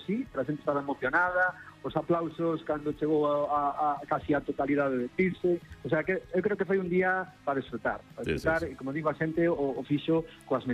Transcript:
sí, a xente estaba emocionada, os aplausos cando chegou a casi a totalidade de Tirse, o sea que eu creo que foi un día para disfrutar, Sí. e como digo, a xente o fixo coas